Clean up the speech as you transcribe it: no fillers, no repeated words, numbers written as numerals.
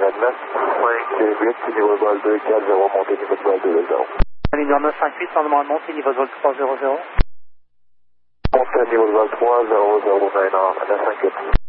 Agnes. Oui. C'est 8, niveau de vol 2, 4, 0, montée niveau de vol 2, 0. Numéro 958, rendement monté, niveau de vol 300. Montée niveau de vol 3, 0, 0, 9, 958.